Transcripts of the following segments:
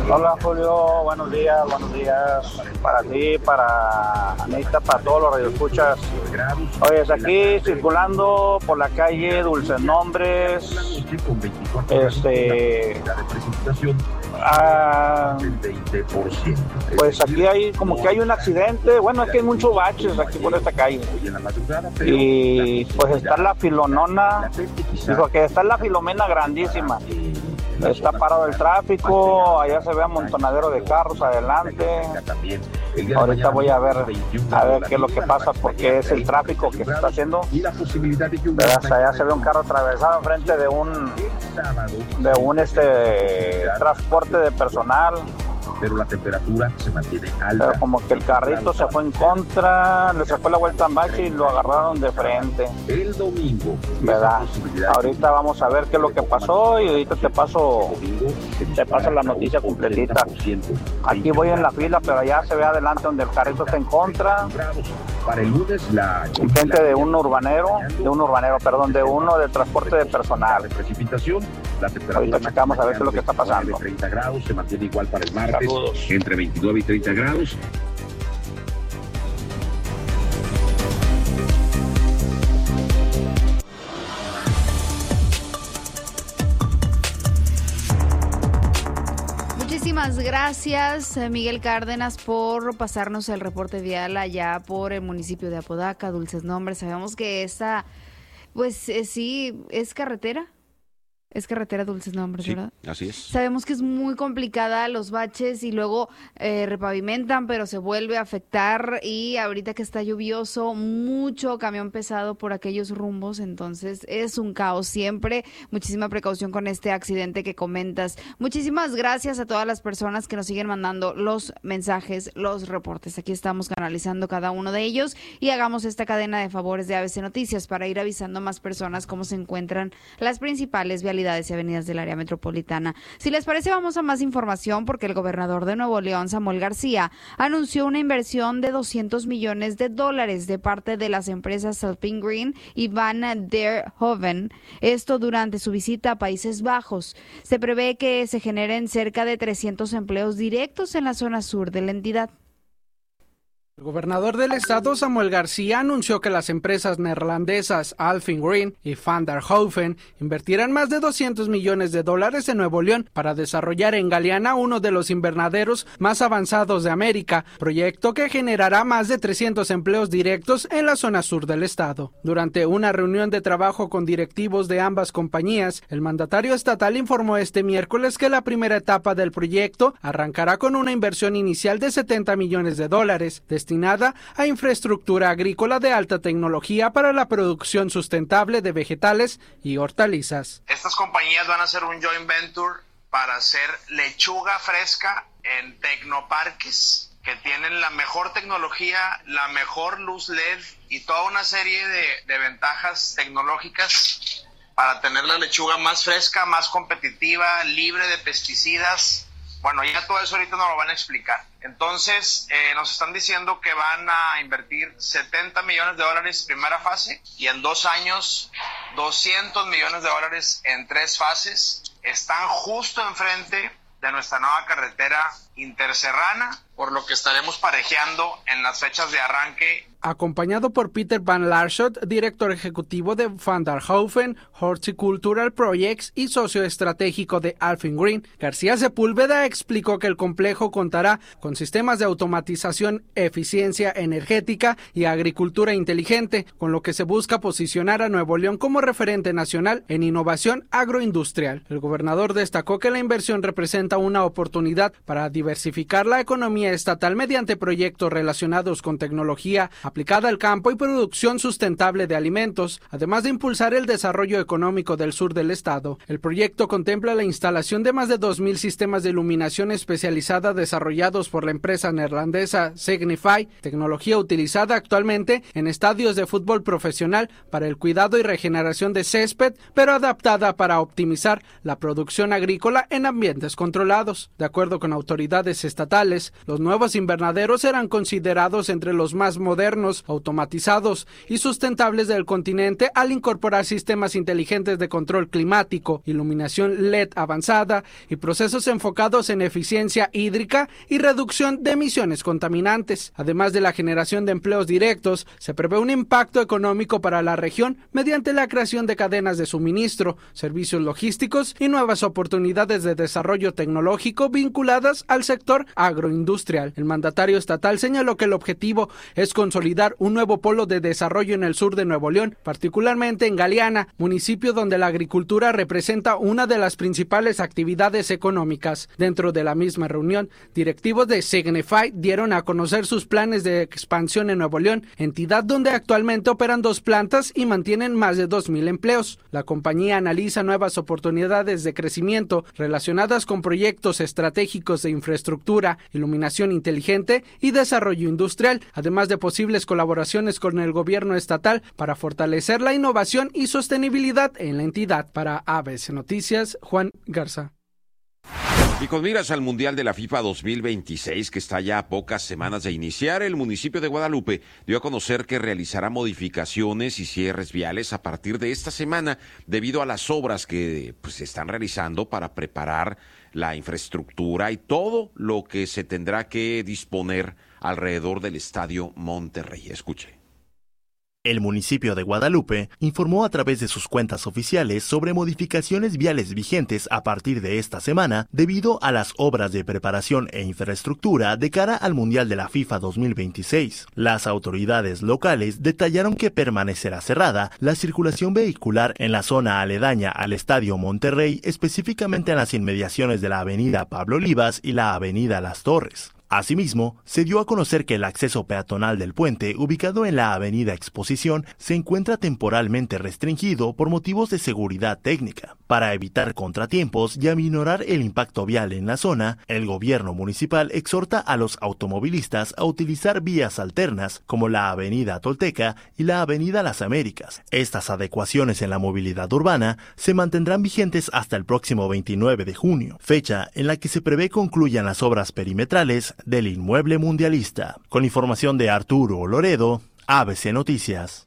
Hola Julio, buenos días para ti, para Anita, para todos los radioescuchas. Oye, aquí circulando por la calle Dulces Nombres, pues aquí hay como que hay un accidente, bueno, es que hay muchos baches aquí por esta calle, y pues está la Filonona, digo que está la Filomena grandísima. Está parado el tráfico, allá se ve amontonadero de carros adelante. Ahorita voy a ver qué es lo que pasa, porque es el tráfico que se está haciendo. Pero hasta allá se ve un carro atravesado enfrente de un transporte de personal. Pero la temperatura se mantiene alta. Pero como que el carrito se fue en contra, le sacó la vuelta en bache y lo agarraron de frente. El domingo, ¿verdad? Ahorita vamos a ver qué es lo que pasó y ahorita te paso la noticia completita. Aquí voy en la fila, pero allá se ve adelante donde el carrito está en contra. Para el lunes enfrente de uno del transporte de personal. De precipitación, la temperatura ahorita checamos a ver qué es lo que está pasando. 30 grados, se mantiene igual para el martes. Saludos. Entre 29 y 30 grados. Muchísimas gracias, Miguel Cárdenas, por pasarnos el reporte vial allá por el municipio de Apodaca, Dulces Nombres. Sabemos que esta, sí, es carretera. Es carretera Dulces Nombres, sí, ¿verdad? Así es. Sabemos que es muy complicada los baches y luego repavimentan, pero se vuelve a afectar, y ahorita que está lluvioso, mucho camión pesado por aquellos rumbos, entonces es un caos siempre. Muchísima precaución con este accidente que comentas. Muchísimas gracias a todas las personas que nos siguen mandando los mensajes, los reportes. Aquí estamos canalizando cada uno de ellos y hagamos esta cadena de favores de ABC Noticias para ir avisando a más personas cómo se encuentran las principales vialidades y avenidas del área metropolitana. Si les parece, vamos a más información, porque el gobernador de Nuevo León, Samuel García, anunció una inversión de $200 millones de parte de las empresas Alpine Green y Van der Hoven. Esto durante su visita a Países Bajos. Se prevé que se generen cerca de 300 empleos directos en la zona sur de la entidad. El gobernador del estado, Samuel García, anunció que las empresas neerlandesas Alpine Green y Van der Hoven invertirán más de $200 millones en Nuevo León para desarrollar en Galeana uno de los invernaderos más avanzados de América, proyecto que generará más de 300 empleos directos en la zona sur del estado. Durante una reunión de trabajo con directivos de ambas compañías, el mandatario estatal informó este miércoles que la primera etapa del proyecto arrancará con una inversión inicial de $70 millones, destinada a infraestructura agrícola de alta tecnología para la producción sustentable de vegetales y hortalizas. Estas compañías van a hacer un joint venture para hacer lechuga fresca en tecnoparques que tienen la mejor tecnología, la mejor luz LED y toda una serie de ventajas tecnológicas para tener la lechuga más fresca, más competitiva, libre de pesticidas. Bueno, ya todo eso ahorita nos lo van a explicar. Entonces, nos están diciendo que van a invertir $70 millones primera fase, y en 2 años $200 millones en 3 fases. Están justo enfrente de nuestra nueva carretera interserrana, por lo que estaremos parejeando en las fechas de arranque. Acompañado por Peter Van Laarschot, director ejecutivo de Van der Hoven Horticultural Projects y socio estratégico de Alpine Green, García Sepúlveda explicó que el complejo contará con sistemas de automatización, eficiencia energética y agricultura inteligente, con lo que se busca posicionar a Nuevo León como referente nacional en innovación agroindustrial. El gobernador destacó que la inversión representa una oportunidad para diversificar la economía estatal mediante proyectos relacionados con tecnología aplicada al campo y producción sustentable de alimentos, además de impulsar el desarrollo económico del sur del estado. El proyecto contempla la instalación de más de 2,000 sistemas de iluminación especializada desarrollados por la empresa neerlandesa Signify, tecnología utilizada actualmente en estadios de fútbol profesional para el cuidado y regeneración de césped, pero adaptada para optimizar la producción agrícola en ambientes controlados. De acuerdo con autoridades autoridades estatales. Los nuevos invernaderos serán considerados entre los más modernos, automatizados y sustentables del continente al incorporar sistemas inteligentes de control climático, iluminación LED avanzada y procesos enfocados en eficiencia hídrica y reducción de emisiones contaminantes. Además de la generación de empleos directos, se prevé un impacto económico para la región mediante la creación de cadenas de suministro, servicios logísticos y nuevas oportunidades de desarrollo tecnológico vinculadas al sector agroindustrial. El mandatario estatal señaló que el objetivo es consolidar un nuevo polo de desarrollo en el sur de Nuevo León, particularmente en Galeana, municipio donde la agricultura representa una de las principales actividades económicas. Dentro de la misma reunión, directivos de Signify dieron a conocer sus planes de expansión en Nuevo León, entidad donde actualmente operan 2 plantas y mantienen más de 2,000 empleos. La compañía analiza nuevas oportunidades de crecimiento relacionadas con proyectos estratégicos de infraestructura, iluminación inteligente y desarrollo industrial, además de posibles colaboraciones con el gobierno estatal para fortalecer la innovación y sostenibilidad en la entidad. Para ABC Noticias, Juan Garza. Y con miras al Mundial de la FIFA 2026, que está ya a pocas semanas de iniciar, el municipio de Guadalupe dio a conocer que realizará modificaciones y cierres viales a partir de esta semana debido a las obras que se están realizando para preparar la infraestructura y todo lo que se tendrá que disponer alrededor del Estadio Monterrey. Escuche. El municipio de Guadalupe informó a través de sus cuentas oficiales sobre modificaciones viales vigentes a partir de esta semana debido a las obras de preparación e infraestructura de cara al Mundial de la FIFA 2026. Las autoridades locales detallaron que permanecerá cerrada la circulación vehicular en la zona aledaña al Estadio Monterrey, específicamente en las inmediaciones de la avenida Pablo Olivas y la avenida Las Torres. Asimismo, se dio a conocer que el acceso peatonal del puente, ubicado en la avenida Exposición, se encuentra temporalmente restringido por motivos de seguridad técnica. Para evitar contratiempos y aminorar el impacto vial en la zona, el gobierno municipal exhorta a los automovilistas a utilizar vías alternas como la avenida Tolteca y la avenida Las Américas. Estas adecuaciones en la movilidad urbana se mantendrán vigentes hasta el próximo 29 de junio, fecha en la que se prevé concluyan las obras perimetrales del inmueble mundialista. Con información de Arturo Loredo, ABC Noticias.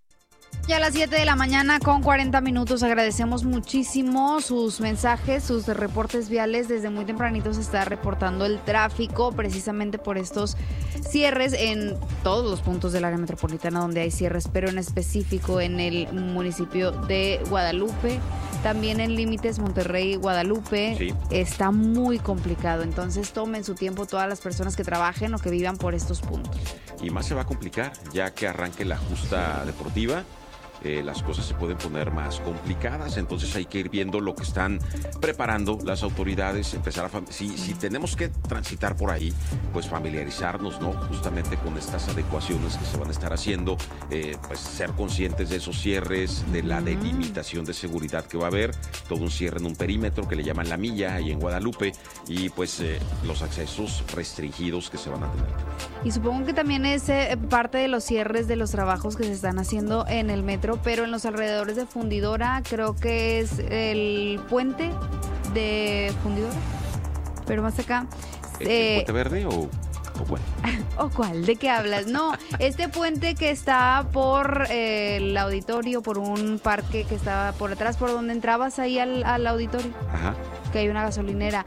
Ya a las 7 de la mañana con 40 minutos. Agradecemos muchísimo sus mensajes, sus reportes viales. Desde muy tempranito se está reportando el tráfico precisamente por estos cierres en todos los puntos del área metropolitana donde hay cierres, pero en específico en el municipio de Guadalupe, también en límites Monterrey-Guadalupe, sí. Está muy complicado. Entonces tomen su tiempo todas las personas que trabajen o que vivan por estos puntos. Y más se va a complicar ya que arranque la justa deportiva. Las cosas se pueden poner más complicadas, entonces hay que ir viendo lo que están preparando las autoridades, empezar si tenemos que transitar por ahí, pues familiarizarnos, ¿no? Justamente con estas adecuaciones que se van a estar haciendo, pues ser conscientes de esos cierres, de la delimitación de seguridad que va a haber, todo un cierre en un perímetro que le llaman la milla ahí en Guadalupe, y pues los accesos restringidos que se van a tener. Y supongo que también es parte de los cierres de los trabajos que se están haciendo en el metro, pero en los alrededores de Fundidora, creo que es el puente de Fundidora, pero más acá. ¿El puente verde o cuál? ¿O cuál? ¿De qué hablas? No, este puente que está por el auditorio, por un parque que estaba por atrás, por donde entrabas ahí al auditorio. Ajá. Que hay una gasolinera,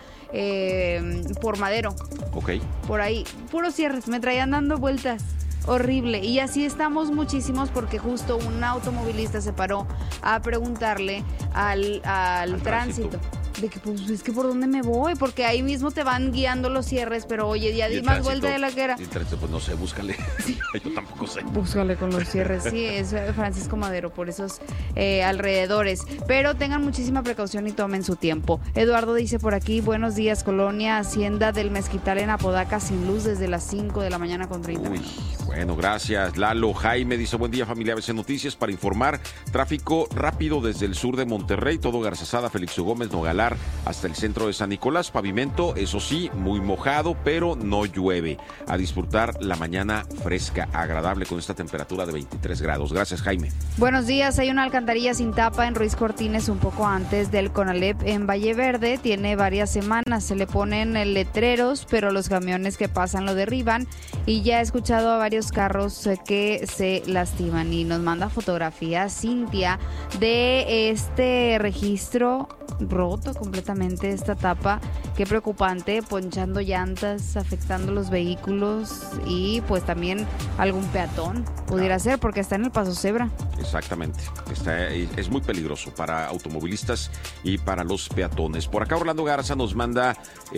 por Madero. Ok. Por ahí, puros cierres, me traían dando vueltas. Horrible. Y así estamos muchísimos porque justo un automovilista se paró a preguntarle al tránsito. De que pues es que por dónde me voy, porque ahí mismo te van guiando los cierres, pero oye, ya di más vuelta de la que era. El tránsito, pues no sé, búscale. Sí. Yo tampoco sé. Búscale con los cierres, sí, es Francisco Madero, por esos alrededores. Pero tengan muchísima precaución y tomen su tiempo. Eduardo dice por aquí, buenos días, Colonia Hacienda del Mezquital en Apodaca sin luz desde las 5 de la mañana con 30 minutos. Bueno, gracias. Lalo Jaime dice, buen día familia ABC Noticias, para informar, tráfico rápido desde el sur de Monterrey, todo Garzazada, Félix Gómez, Nogalar, llegar hasta el centro de San Nicolás. Pavimento, eso sí, muy mojado, pero no llueve. A disfrutar la mañana fresca, agradable con esta temperatura de 23 grados. Gracias, Jaime. Buenos días. Hay una alcantarilla sin tapa en Ruiz Cortines, un poco antes del Conalep en Valle Verde. Tiene varias semanas. Se le ponen letreros, pero los camiones que pasan lo derriban. Y ya he escuchado a varios carros que se lastiman. Y nos manda fotografía Cintia de este registro roto completamente, esta tapa. Qué preocupante, ponchando llantas, afectando los vehículos y pues también algún peatón pudiera ser, porque está en el paso cebra. Exactamente, es muy peligroso para automovilistas y para los peatones. Por acá Orlando Garza nos manda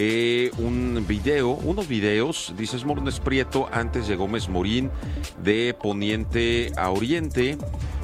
unos videos, dice Morones Prieto, antes de Gómez Morín, de poniente a oriente.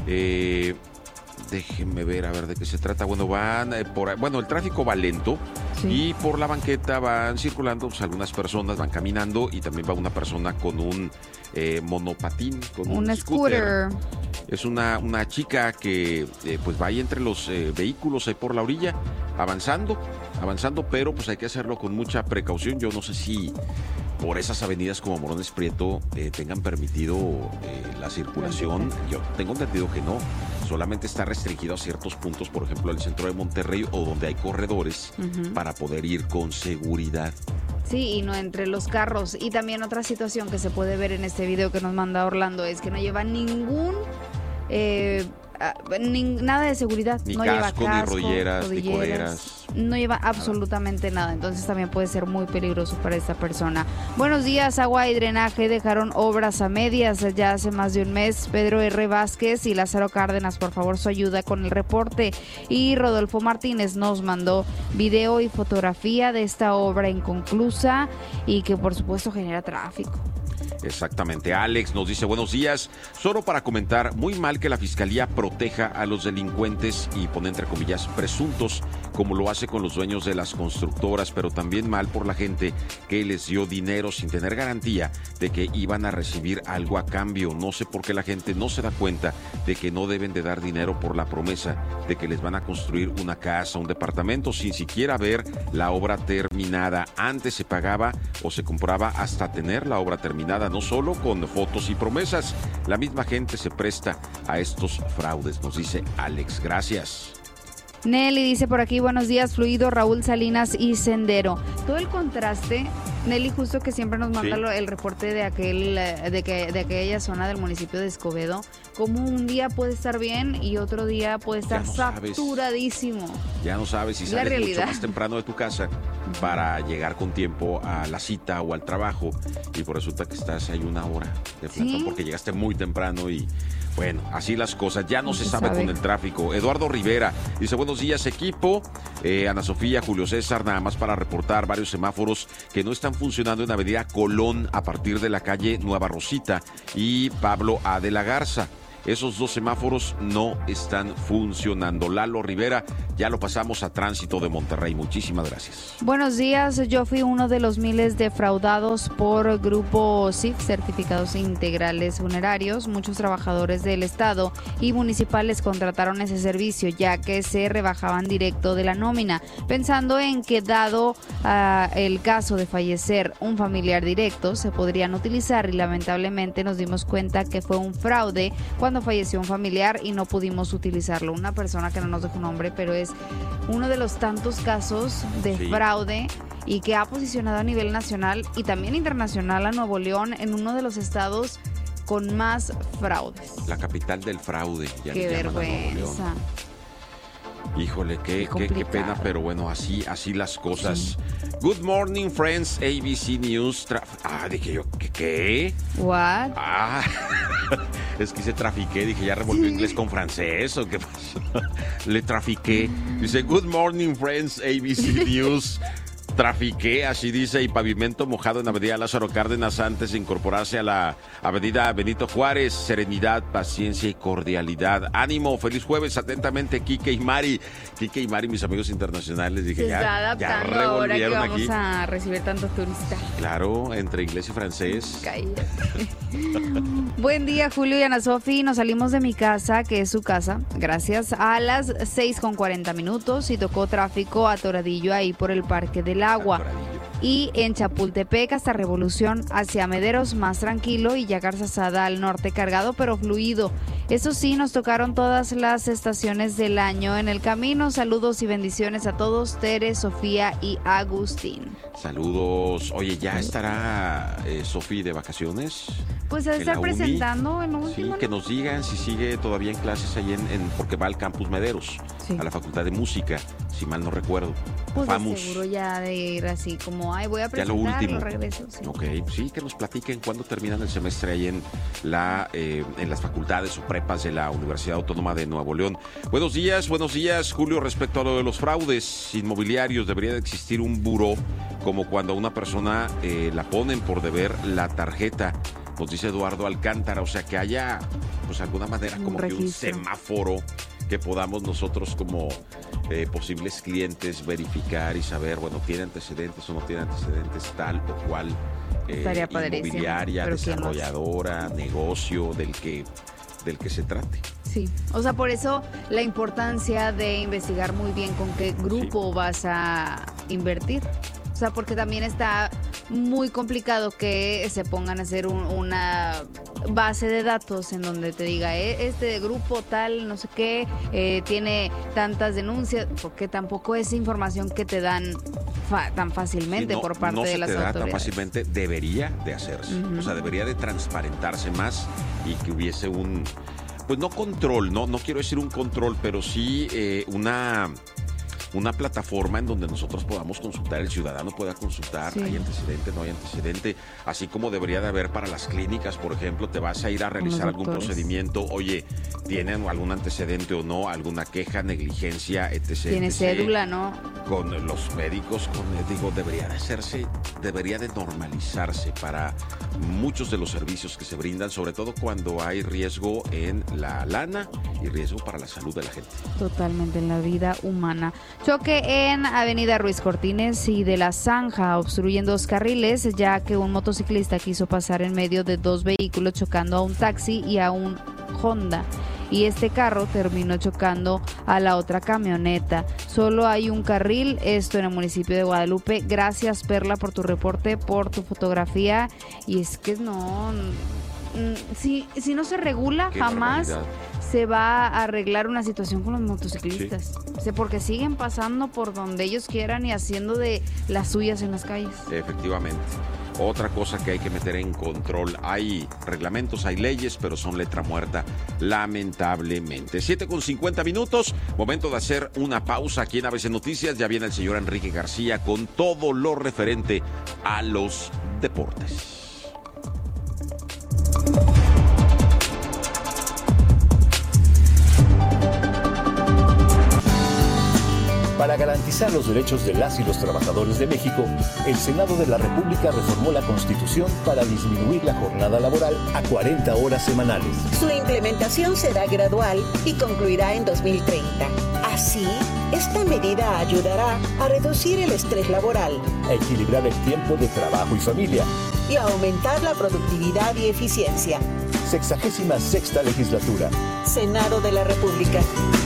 Déjenme ver a ver de qué se trata. Bueno, el tráfico va lento, sí, y por la banqueta van circulando pues, algunas personas, van caminando, y también va una persona con un monopatín, con un scooter. Es una chica que pues va ahí entre los vehículos ahí por la orilla, avanzando, pero pues hay que hacerlo con mucha precaución. Yo no sé si por esas avenidas como Morones Prieto tengan permitido la circulación. Yo tengo entendido que no. Solamente está restringido a ciertos puntos, por ejemplo, el centro de Monterrey, o donde hay corredores para poder ir con seguridad. Sí, y no entre los carros. Y también otra situación que se puede ver en este video que nos manda Orlando es que no lleva ningún... nada de seguridad, ni no casco, lleva casco, ni rodilleras, ni coderas, no lleva absolutamente nada, entonces también puede ser muy peligroso para esta persona. Buenos días. Agua y drenaje dejaron obras a medias ya hace más de un mes. Pedro R. Vázquez y Lázaro Cárdenas, por favor, su ayuda con el reporte. Y Rodolfo Martínez nos mandó video y fotografía de esta obra inconclusa y que por supuesto genera tráfico. Exactamente. Alex nos dice: buenos días, solo para comentar, muy mal que la Fiscalía proteja a los delincuentes y pone entre comillas presuntos, como lo hace con los dueños de las constructoras, pero también mal por la gente que les dio dinero sin tener garantía de que iban a recibir algo a cambio. No sé por qué la gente no se da cuenta de que no deben de dar dinero por la promesa de que les van a construir una casa, un departamento, sin siquiera ver la obra terminada. Antes se pagaba o se compraba hasta tener la obra terminada, no solo con fotos y promesas. La misma gente se presta a estos fraudes, nos dice Alex. Gracias. Nelly dice por aquí: buenos días, Fluido, Raúl Salinas y Sendero. Todo el contraste, Nelly, justo que siempre nos manda el reporte de aquella zona del municipio de Escobedo, como un día puede estar bien y otro día puede estar saturadísimo. Ya no sabes si sales mucho más temprano de tu casa para llegar con tiempo a la cita o al trabajo, y por resulta que estás ahí una hora de plantón porque llegaste muy temprano y... Bueno, así las cosas, ya no se sabe con el tráfico. Eduardo Rivera dice: buenos días, equipo. Ana Sofía, Julio César, nada más para reportar varios semáforos que no están funcionando en Avenida Colón a partir de la calle Nueva Rosita y Pablo A. de la Garza. Esos dos semáforos no están funcionando. Lalo Rivera, ya lo pasamos a Tránsito de Monterrey. Muchísimas gracias. Buenos días, yo fui uno de los miles defraudados por Grupo CIF, Certificados Integrales Funerarios. Muchos trabajadores del Estado y municipales contrataron ese servicio, ya que se rebajaban directo de la nómina, pensando en que dado el caso de fallecer un familiar directo, se podrían utilizar, y lamentablemente nos dimos cuenta que fue un fraude cuando falleció un familiar y no pudimos utilizarlo. Una persona que no nos dejó nombre, pero es uno de los tantos casos de fraude y que ha posicionado a nivel nacional y también internacional a Nuevo León en uno de los estados con más fraudes. La capital del fraude. Ya qué vergüenza. Híjole, qué pena, pero bueno, así las cosas. Sí. Good morning, friends, ABC News. Dije yo, ¿qué? What? Es que se trafiqué, dije, ya revolvió inglés con francés, ¿o qué pasó? Le trafiqué. Dice: good morning, friends, ABC News. Trafiqué, así dice, y pavimento mojado en Avenida Lázaro Cárdenas antes de incorporarse a la Avenida Benito Juárez. Serenidad, paciencia y cordialidad. Ánimo, feliz jueves, atentamente, Quique y Mari. Quique y Mari, mis amigos internacionales. Dije, se está adaptando ahora que vamos aquí a recibir tantos turistas. Claro, entre inglés y francés. Cállate. Buen día, Julio y Ana Sofi. Nos salimos de mi casa, que es su casa, gracias, a las 6:40 y tocó tráfico atoradillo ahí por el Parque del Agua. Y en Chapultepec hasta Revolución hacia Mederos más tranquilo y ya Garzazada al norte cargado pero fluido. Eso sí, nos tocaron todas las estaciones del año en el camino. Saludos y bendiciones a todos, Tere, Sofía y Agustín. Saludos. Oye, ¿ya estará Sofi de vacaciones? Pues a estar presentando en último. Sí, ¿no? que nos digan si sigue todavía en clases ahí porque va al Campus Mederos, sí, a la Facultad de Música, si mal no recuerdo. Pues seguro ya de ir así como, voy a presentar, ya lo último. Regreso. Sí. Ok, sí, que nos platiquen cuándo terminan el semestre ahí en las facultades o prepas de la Universidad Autónoma de Nuevo León. Buenos días, Julio. Respecto a lo de los fraudes inmobiliarios, debería de existir un buró, como cuando a una persona la ponen por deber la tarjeta. Nos dice Eduardo Alcántara, o sea, que haya, pues, alguna manera como que un semáforo que podamos nosotros como posibles clientes verificar y saber, bueno, tiene antecedentes o no tiene antecedentes, tal o cual inmobiliaria, desarrolladora, negocio, del que se trate. Sí, o sea, por eso la importancia de investigar muy bien con qué grupo vas a invertir. O sea, porque también está muy complicado que se pongan a hacer una base de datos en donde te diga, este grupo tal, no sé qué, tiene tantas denuncias, porque tampoco es información que te dan tan fácilmente por parte de las autoridades. No se te da tan fácilmente, debería de hacerse. Uh-huh. O sea, debería de transparentarse más y que hubiese pues no control, no quiero decir un control, pero sí una plataforma en donde nosotros podamos consultar, el ciudadano pueda consultar, hay antecedente, no hay antecedente, así como debería de haber para las clínicas, por ejemplo, te vas a ir a realizar algún procedimiento, oye, ¿tienen algún antecedente o no? ¿Alguna queja, negligencia, etc.? Tiene cédula, ¿no? Con los médicos, debería de normalizarse para muchos de los servicios que se brindan, sobre todo cuando hay riesgo en la lana y riesgo para la salud de la gente. Totalmente, en la vida humana. Choque en Avenida Ruiz Cortines y de la Zanja, obstruyen 2 carriles, ya que un motociclista quiso pasar en medio de 2 vehículos chocando a un taxi y a un Honda. Y este carro terminó chocando a la otra camioneta. Solo hay un carril, esto en el municipio de Guadalupe. Gracias, Perla, por tu reporte, por tu fotografía. Y es que si no se regula, jamás se va a arreglar una situación con los motociclistas. Sí. Porque siguen pasando por donde ellos quieran y haciendo de las suyas en las calles. Efectivamente. Otra cosa que hay que meter en control, hay reglamentos, hay leyes, pero son letra muerta, lamentablemente. 7:50, momento de hacer una pausa aquí en ABC Noticias. Ya viene el señor Enrique García con todo lo referente a los deportes. Para garantizar los derechos de las y los trabajadores de México, el Senado de la República reformó la Constitución para disminuir la jornada laboral a 40 horas semanales. Su implementación será gradual y concluirá en 2030. Así, esta medida ayudará a reducir el estrés laboral, a equilibrar el tiempo de trabajo y familia y a aumentar la productividad y eficiencia. 66ª legislatura. Senado de la República.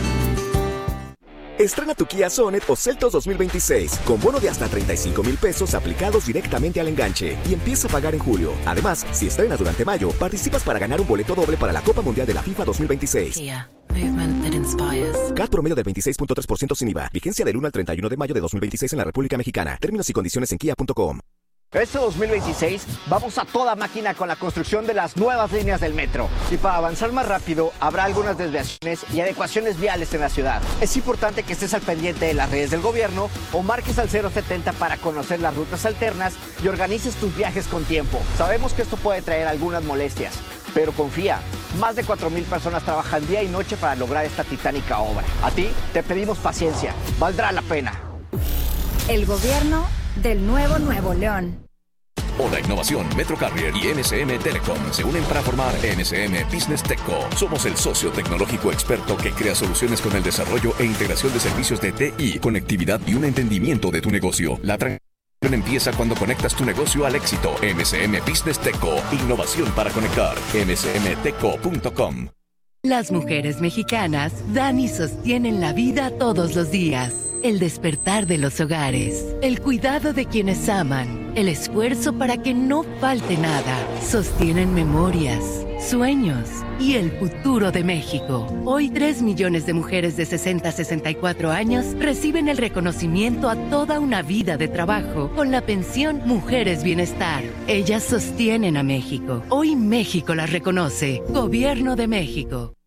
Estrena tu Kia Sonet o Seltos 2026 con bono de hasta 35,000 pesos aplicados directamente al enganche y empieza a pagar en julio. Además, si estrenas durante mayo, participas para ganar un boleto doble para la Copa Mundial de la FIFA 2026. Kia, movement that inspires. CAT promedio del 26.3% sin IVA. Vigencia del 1 al 31 de mayo de 2026 en la República Mexicana. Términos y condiciones en kia.com. Este 2026 vamos a toda máquina con la construcción de las nuevas líneas del metro. Y para avanzar más rápido, habrá algunas desviaciones y adecuaciones viales en la ciudad. Es importante que estés al pendiente de las redes del gobierno o marques al 070 para conocer las rutas alternas y organices tus viajes con tiempo. Sabemos que esto puede traer algunas molestias, pero confía, más de 4,000 personas trabajan día y noche para lograr esta titánica obra. A ti te pedimos paciencia, valdrá la pena. El gobierno del nuevo Nuevo León. Oda Innovación, Metro Carrier y NSM Telecom se unen para formar NSM Business TechCo. Somos el socio tecnológico experto que crea soluciones con el desarrollo e integración de servicios de TI, conectividad y un entendimiento de tu negocio. La transición empieza cuando conectas tu negocio al éxito. NSM Business TechCo. Innovación para conectar. nsmtechco.com. Las mujeres mexicanas dan y sostienen la vida todos los días. El despertar de los hogares, el cuidado de quienes aman, el esfuerzo para que no falte nada. Sostienen memorias, sueños y el futuro de México. Hoy 3 millones de mujeres de 60 a 64 años reciben el reconocimiento a toda una vida de trabajo con la pensión Mujeres Bienestar. Ellas sostienen a México. Hoy México las reconoce. Gobierno de México.